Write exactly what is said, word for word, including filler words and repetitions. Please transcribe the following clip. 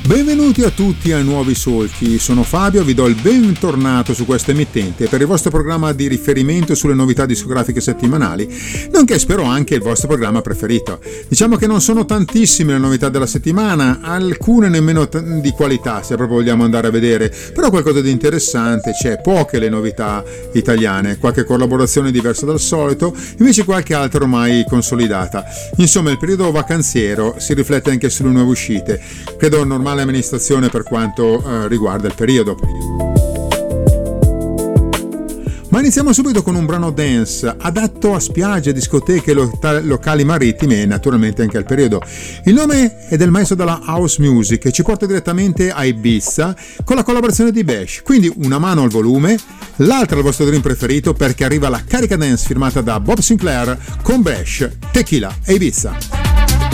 Benvenuti a tutti a Nuovi Solchi, sono Fabio, vi do il bentornato su questa emittente per il vostro programma di riferimento sulle novità discografiche settimanali, nonché spero anche il vostro programma preferito. Diciamo che non sono tantissime le novità della settimana, alcune nemmeno t- di qualità se proprio vogliamo andare a vedere, però qualcosa di interessante c'è, poche le novità italiane, qualche collaborazione diversa dal solito, invece qualche altra ormai consolidata. Insomma, il periodo vacanziero si riflette anche sulle nuove uscite, credo normale amministrazione per quanto eh, riguarda il periodo. Ma iniziamo subito con un brano dance adatto a spiagge, discoteche, locali marittimi e naturalmente anche al periodo. Il nome è del maestro della house music e ci porta direttamente a Ibiza con la collaborazione di Bash. Quindi una mano al volume, l'altra al vostro dream preferito, perché arriva la carica dance firmata da Bob Sinclair con Bash, Tequila e Ibiza.